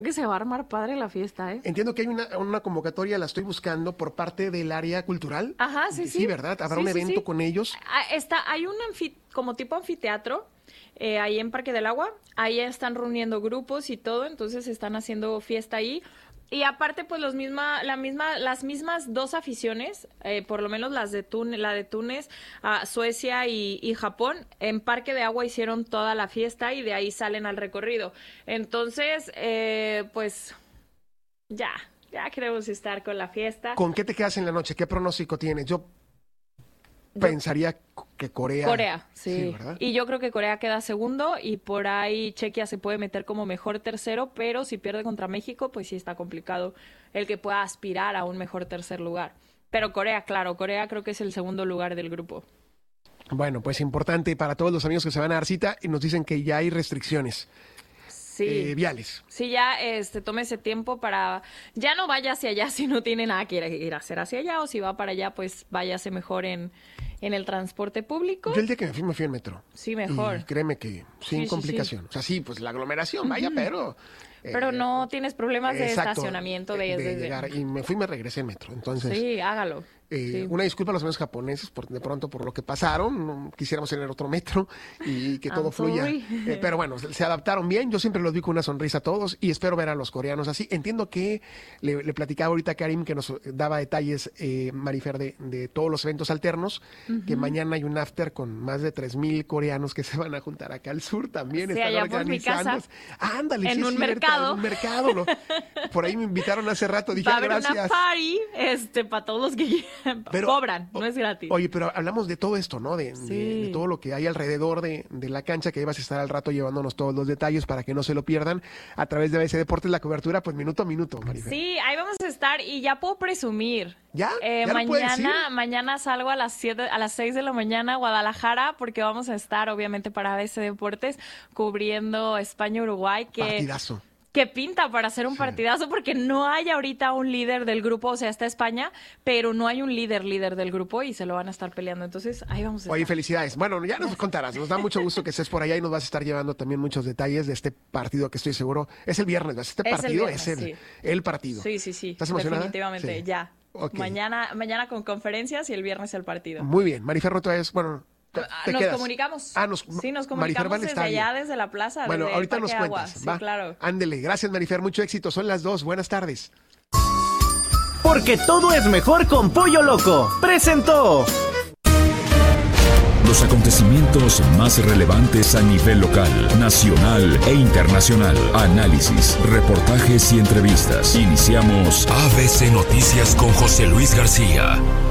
Que se va a armar padre la fiesta, ¿eh? Entiendo que hay una convocatoria, la estoy buscando, por parte del área cultural. Ajá, sí. Sí, ¿verdad? ¿Habrá un evento con ellos? Hay un como tipo anfiteatro ahí en Parque del Agua. Ahí están reuniendo grupos y todo, entonces están haciendo fiesta ahí. Y aparte, pues las mismas dos aficiones, por lo menos la de Túnez, Suecia y Japón, en Parque de Agua hicieron toda la fiesta y de ahí salen al recorrido. Entonces, pues ya queremos estar con la fiesta. ¿Con qué te quedas en la noche? ¿Qué pronóstico tienes? Yo pensaría que Corea. Corea, sí. ¿Verdad? Y yo creo que Corea queda segundo y por ahí Chequia se puede meter como mejor tercero, pero si pierde contra México, pues sí está complicado el que pueda aspirar a un mejor tercer lugar. Pero Corea creo que es el segundo lugar del grupo. Bueno, pues importante para todos los amigos que se van a dar cita y nos dicen que ya hay restricciones. Sí. Viales. Sí, ya tome ese tiempo para... Ya no vaya hacia allá si no tiene nada que ir a hacer hacia allá, o si va para allá, pues váyase mejor en el transporte público. Yo el día que me fui en metro. Sí, mejor. Y créeme que sin complicación. Sí. O sea, sí, pues la aglomeración, vaya, pero... Pero no tienes problemas de estacionamiento. De llegar. Y me regresé en metro. Entonces, sí, hágalo. Sí. Una disculpa a los amigos japoneses de pronto por lo que pasaron. No quisiéramos tener otro metro y que todo fluya. Pero bueno, se adaptaron bien. Yo siempre los vi con una sonrisa a todos y espero ver a los coreanos así. Entiendo que le platicaba ahorita a Karim que nos daba detalles, Marifer, de todos los eventos alternos, que mañana hay un after con más de 3,000 coreanos que se van a juntar acá al sur también. Sí, están allá organizando. Por mi casa. Ándale, en un mercado. En un mercado. Por ahí me invitaron hace rato. Dije, va a haber gracias. una party para todos los que cobran, no es gratis. Oye, pero hablamos de todo esto, ¿no? De todo lo que hay alrededor de la cancha, que ahí vas a estar al rato llevándonos todos los detalles para que no se lo pierdan a través de ABC Deportes, la cobertura, pues minuto a minuto, Marifer. Sí, ahí vamos a estar y ya puedo presumir. ¿Ya? ¿Ya mañana salgo a las 6 de la mañana a Guadalajara porque vamos a estar, obviamente, para ABC Deportes cubriendo España-Uruguay. Partidazo. Que pinta para hacer un partidazo porque no hay ahorita un líder del grupo, o sea, está España, pero no hay un líder del grupo y se lo van a estar peleando. Entonces, ahí vamos a estar. Oye, felicidades. Bueno, ya nos contarás. Nos da mucho gusto que estés por allá y nos vas a estar llevando también muchos detalles de este partido que estoy seguro es el viernes. Este partido es el partido. Sí. ¿Estás emocionada? Definitivamente, sí. Ya. Okay. Mañana con conferencias y el viernes el partido. Muy bien. Marifer Roto es, bueno... Nos comunicamos. Nos comunicamos desde allá, desde la plaza. Bueno, desde ahorita el nos Parque cuentas. Sí, claro. Ándele. Gracias, Marifer. Mucho éxito. Son las 2. Buenas tardes. Porque todo es mejor con Pollo Loco. Presentó los acontecimientos más relevantes a nivel local, nacional e internacional. Análisis, reportajes y entrevistas. Iniciamos ABC Noticias con José Luis García.